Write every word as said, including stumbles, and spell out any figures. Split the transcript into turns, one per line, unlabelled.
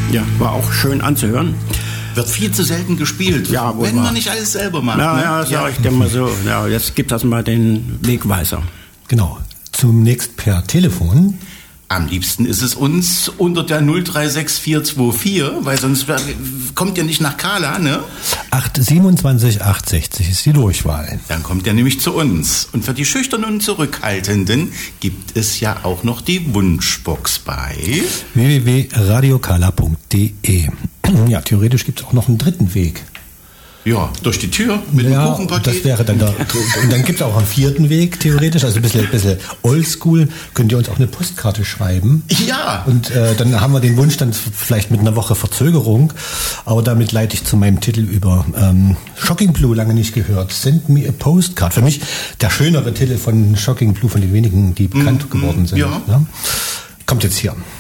Ja, war auch schön anzuhören.
Wird viel zu selten gespielt,
ja,
wenn
man
man nicht alles selber macht.
Ja,
ne?
ja, sag ja. ich dir mal so. Ja, jetzt gibt das mal den Wegweiser.
Genau. Zunächst per Telefon.
Am liebsten ist es uns unter der null drei sechs vier zwei vier, weil sonst kommt ihr nicht nach Kala, ne?
acht siebenundzwanzig acht sechzig ist die Durchwahl.
Dann kommt ihr nämlich zu uns. Und für die Schüchternen und Zurückhaltenden gibt es ja auch noch die Wunschbox bei
w w w punkt radiokala punkt d e. Ja, theoretisch gibt es auch noch einen dritten Weg.
Ja, durch die Tür mit
ja,
dem Kuchenpaket.
Das wäre dann da. Und dann gibt es auch einen vierten Weg, theoretisch, also ein bisschen, ein bisschen oldschool. Könnt ihr uns auch eine Postkarte schreiben.
Ja.
Und äh, dann haben wir den Wunsch dann vielleicht mit einer Woche Verzögerung. Aber damit leite ich zu meinem Titel über. Ähm, Shocking Blue, lange nicht gehört. Send me a postcard. Für mich der schönere Titel von Shocking Blue, von den wenigen, die bekannt mm, geworden sind.
Ja.
Ja? Kommt jetzt hier.